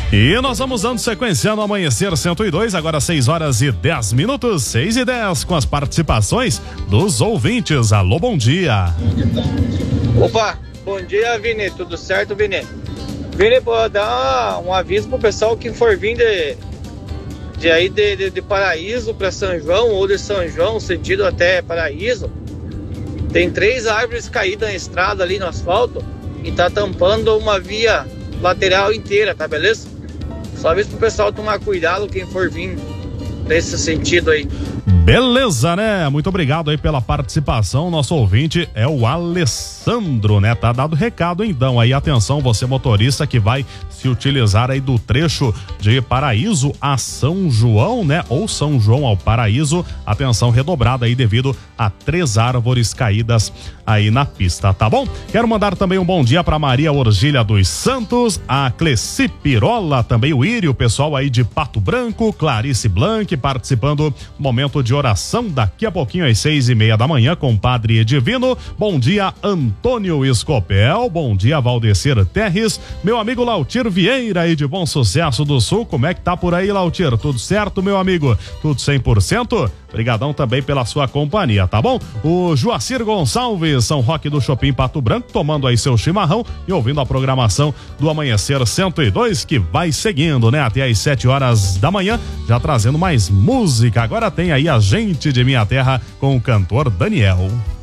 E nós vamos dando sequência no Amanhecer 102, agora 6h10, 6h10, com as participações dos ouvintes. Alô, bom dia. Opa, bom dia, Vini, tudo certo, Vini? Vini, pô, dar um aviso pro pessoal que for vir de Paraíso para São João, ou de São João, sentido até Paraíso. Tem 3 árvores caídas na estrada ali no asfalto e tá tampando uma via lateral inteira, tá beleza? Só aviso pro pessoal tomar cuidado quem for vir nesse sentido aí. Beleza, né? Muito obrigado aí pela participação. Nosso ouvinte é o Alessandro, né? Tá dado recado então aí. Atenção, você motorista que vai se utilizar aí do trecho de Paraíso a São João, né? Ou São João ao Paraíso. Atenção redobrada aí devido a 3 árvores caídas aí na pista, tá bom? Quero mandar também um bom dia pra Maria Orgília dos Santos, a Cleci Pirola, também o Írio, pessoal aí de Pato Branco, Clarice Blanc participando do momento de oração daqui a pouquinho às 6h30 da manhã com o Padre Edivino. Bom dia, Antônio Escopel. Bom dia, Valdecir Terres. Meu amigo Lautir Vieira aí de Bom Sucesso do Sul. Como é que tá por aí, Lautir? Tudo certo, meu amigo? Tudo 100%? Obrigadão também pela sua companhia, tá bom? O Joacir Gonçalves, São Roque do Shopping Pato Branco, tomando aí seu chimarrão e ouvindo a programação do Amanhecer 102, que vai seguindo, né? Até às 7h da manhã, já trazendo mais música. Agora tem aí a Gente de Minha Terra com o cantor Daniel.